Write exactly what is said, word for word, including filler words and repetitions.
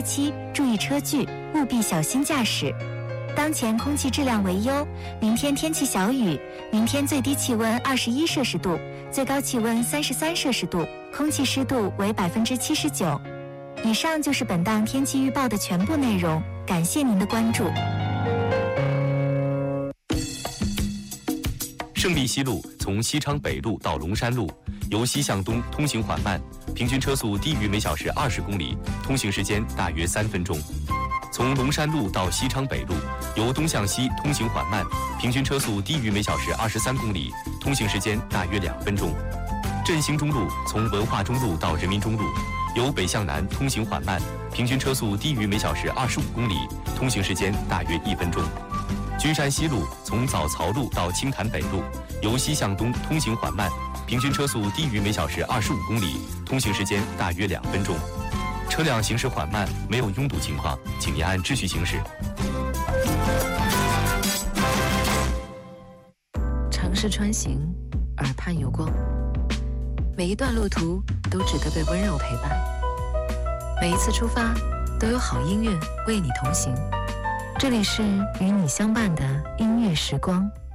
七，注意车距，务必小心驾驶。当前空气质量为优，明天天气小雨，明天最低气温二十一摄氏度，最高气温三十三摄氏度，空气湿度为百分之七十九。以上就是本档天气预报的全部内容，感谢您的关注。 胜利西路从西昌北路到龙山路，由西向东通行缓慢，平均车速低于每小时二十公里，通行时间大约三分钟。从龙山路到西昌北路，由东向西通行缓慢，平均车速低于每小时二十三公里，通行时间大约两分钟。振兴中路从文化中路到人民中路，由北向南通行缓慢，平均车速低于每小时二十五公里，通行时间大约一分钟。君山西路从枣槽路到青潭北路，由西向东通行缓慢，平均车速低于每小时二十五公里，通行时间大约两分钟。车辆行驶缓慢，没有拥堵情况，请您按秩序行驶。 城市穿行，耳畔有光，每一段路途都值得被温柔陪伴，每一次出发都有好音乐为你同行。这里是与你相伴的音乐时光。